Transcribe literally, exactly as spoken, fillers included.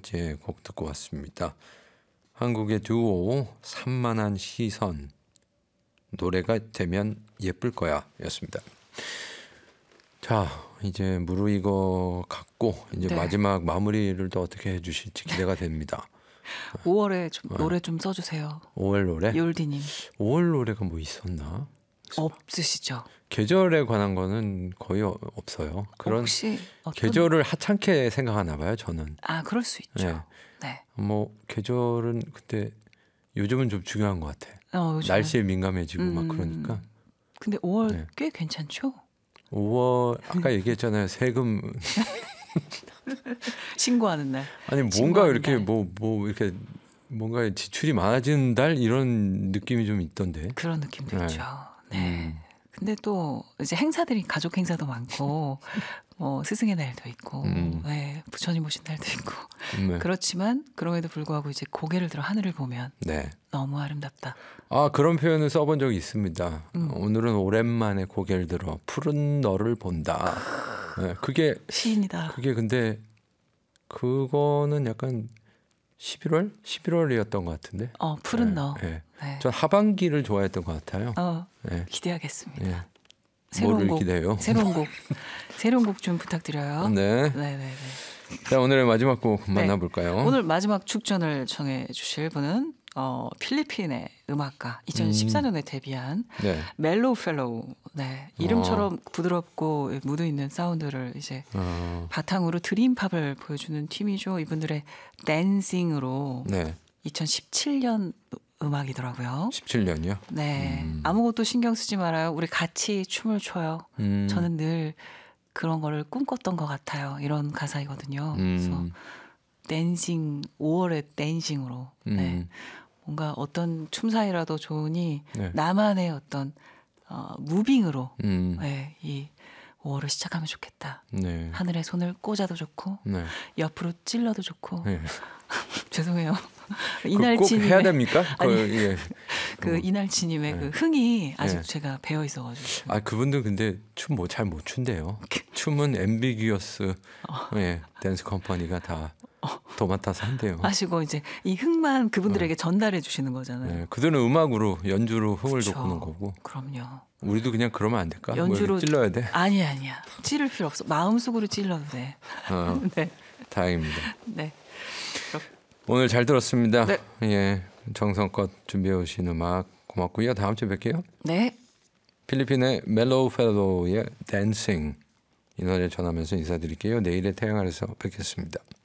번째 곡 듣고 왔습니다. 한국의 듀오 산만한 시선, 노래가 되면 예쁠 거야 였습니다. 자, 이제 무르익어 갔고 이제 네. 마지막 마무리를 또 어떻게 해주실지 기대가 됩니다. 오월에 좀 네. 노래 좀 써주세요. 오월 노래? 욜디님. 오월 노래가 뭐 있었나? 없으시죠? 계절에 관한 거는 거의 어- 없어요. 그런 혹시 어떤... 계절을 하찮게 생각하나 봐요, 저는. 아, 그럴 수 있죠. 네. 네. 뭐 계절은 그때 요즘은 좀 중요한 것 같아. 어, 요즘은. 날씨에 민감해지고 음, 막 그러니까. 근데 오월 네. 꽤 괜찮죠? 오월 아까 얘기했잖아요. 세금 신고하는 날. 아니 뭔가 신고하는 이렇게 날. 뭐 뭐 이렇게 뭔가 지출이 많아지는 달 이런 느낌이 좀 있던데. 그런 느낌도 네. 있죠. 네. 음. 근데 또 이제 행사들이 가족 행사도 많고 뭐 스승의 날도 있고 음. 네, 부처님 오신 날도 있고 네. 그렇지만 그럼에도 불구하고 이제 고개를 들어 하늘을 보면 네. 너무 아름답다. 아 그런 표현을 써본 적이 있습니다. 음. 오늘은 오랜만에 고개를 들어 푸른 너를 본다. 네, 그게 시인이다. 그게 근데 그거는 약간 십일월 십일월이었던 것 같은데. 어, 푸른 네, 너. 네. 네. 전 하반기를 좋아했던 것 같아요. 어, 네. 기대하겠습니다. 네. 새로운 뭐를 곡, 기대해요? 새로운 곡, 새로운 곡 좀 부탁드려요. 네. 네, 네, 네. 자 오늘의 마지막 곡 만나볼까요? 오늘 마지막 축전을 청해 주실 분은 어, 필리핀의 음악가 이천십사 년에 데뷔한 네. 멜로우 펠로우. 네, 이름처럼 어. 부드럽고 무드 있는 사운드를 이제 어. 바탕으로 드림팝을 보여주는 팀이죠. 이분들의 댄싱으로 네. 이천십칠 년 음악이더라고요. 십칠 년이요? 네, 음. 아무것도 신경 쓰지 말아요. 우리 같이 춤을 춰요. 음. 저는 늘 그런 거를 꿈꿨던 것 같아요. 이런 가사이거든요. 그래서 음. 댄싱, 오월의 댄싱으로 네. 음. 뭔가 어떤 춤 사이라도 좋으니 네. 나만의 어떤 어, 무빙으로 음. 네, 이 오월을 시작하면 좋겠다. 네. 하늘에 손을 꽂아도 좋고 네. 옆으로 찔러도 좋고 네. 죄송해요. 그 꼭 이날치님의 해야 됩니까? 아니, 그, 예. 그 어. 이날치님의 네. 그 흥이 아직 네. 제가 배어 있어가지고. 아 그분들 근데 춤 뭐 잘 못 춘대요. 춤은 앰비기어스 어. 예, 댄스 컴퍼니가 다 도맡아서 한대요. 하시고 이제 이 흥만 그분들에게 전달해 주시는 거잖아요. 예, 그들은 음악으로 연주로 흥을 그쵸. 돋구는 거고 그럼요. 우리도 그냥 그러면 안 될까? 연주로 뭐 찔러야 돼? 아니 아니야. 찌를 필요 없어. 마음속으로 찔러도 돼. 어, 네. 다행입니다. 네. 오늘 잘 들었습니다. 네. 예, 정성껏 준비해 오신 음악 고맙고요. 다음 주에 뵐게요. 네. 필리핀의 멜로우 펠로우의 댄싱 이 노래 전하면서 인사드릴게요. 내일의 태양 아래서 뵙겠습니다.